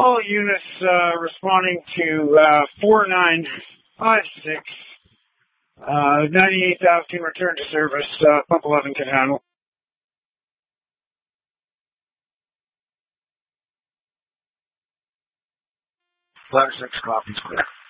All units responding to 4956. 98,000 can return to service. Pump 11 can handle. 11-6 copies clear.